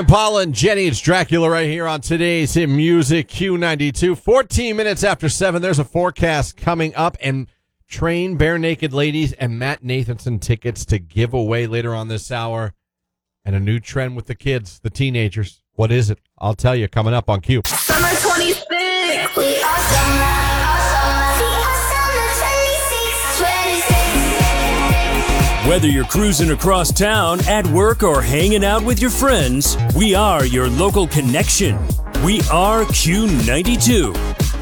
Impala and Jenny, it's Dracula right here on today's Hit Music Q92. 14 minutes after 7, there's a forecast coming up, and Train, Bare Naked Ladies, and Matt Nathanson tickets to give away later on this hour. And a new trend with the kids, the teenagers. What is it? I'll tell you coming up on Q. Summer 26. We are Whether you're cruising across town, at work, or hanging out with your friends, we are your local connection. We are Q92.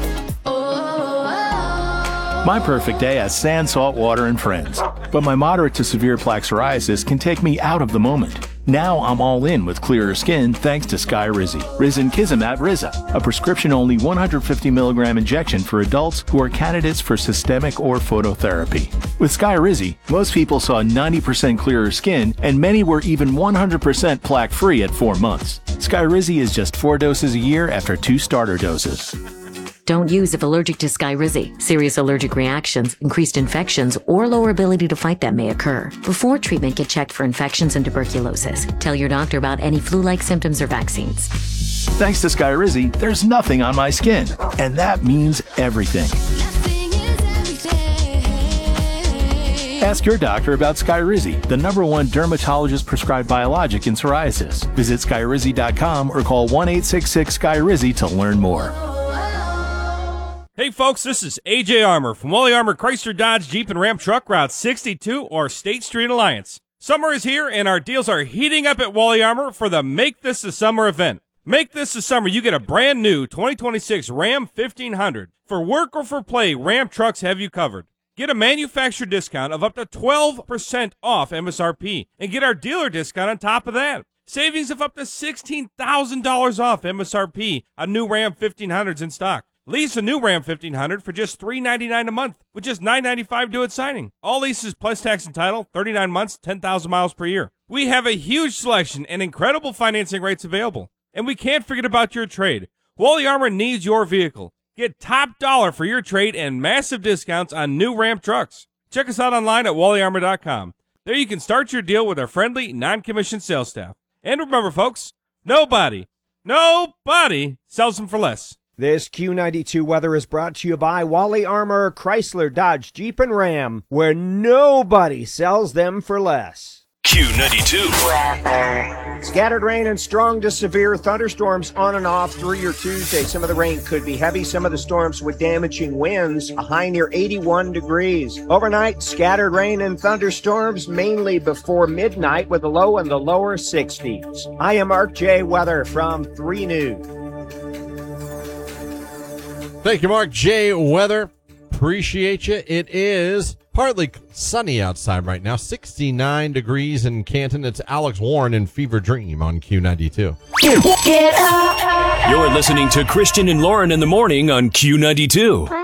My perfect day has sand, salt water, and friends. But my moderate to severe plaque psoriasis can take me out of the moment. Now I'm all in with clearer skin thanks to Skyrizi. Risankizumab Riza, a prescription-only 150 milligram injection for adults who are candidates for systemic or phototherapy. With Skyrizi, most people saw 90% clearer skin, and many were even 100% plaque-free at 4 months. Skyrizi is just 4 doses a year after 2 starter doses. Don't use if allergic to Skyrizi. Serious allergic reactions, increased infections, or lower ability to fight them may occur. Before treatment, get checked for infections and tuberculosis. Tell your doctor about any flu-like symptoms or vaccines. Thanks to Skyrizi, there's nothing on my skin, and that means everything. Ask your doctor about Skyrizi, the #1 dermatologist-prescribed biologic in psoriasis. Visit Skyrizi.com or call 1-866-SKYRIZI to learn more. Hey folks, this is AJ Armour from Wally Armour Chrysler Dodge Jeep and Ram Truck Route 62 or State Street Alliance. Summer is here and our deals are heating up at Wally Armour for the Make This the Summer event. Make this the summer, you get a brand new 2026 Ram 1500. For work or for play, Ram trucks have you covered. Get a manufacturer discount of up to 12% off MSRP and get our dealer discount on top of that. Savings of up to $16,000 off MSRP on new Ram 1500s in stock. Lease a new Ram 1500 for just $399 a month, with just $995 due at signing. All leases plus tax and title, 39 months, 10,000 miles per year. We have a huge selection and incredible financing rates available. And we can't forget about your trade. Wally Armour needs your vehicle. Get top dollar for your trade and massive discounts on new Ram trucks. Check us out online at wallyarmour.com. There you can start your deal with our friendly, non-commissioned sales staff. And remember, folks, nobody sells them for less. This Q92 weather is brought to you by Wally Armour, Chrysler, Dodge, Jeep, and Ram, where nobody sells them for less. Q92. Weather. Scattered rain and strong to severe thunderstorms on and off through your Tuesday. Some of the rain could be heavy. Some of the storms with damaging winds, a high near 81 degrees. Overnight, scattered rain and thunderstorms mainly before midnight with a low in the lower 60s. I am Mark J. Weather from 3 News. Thank you, Mark J. Weather. Appreciate you. It is partly sunny outside right now. 69 degrees in Canton. It's Alex Warren in Fever Dream on Q92. You're listening to Christian and Lauren in the morning on Q92.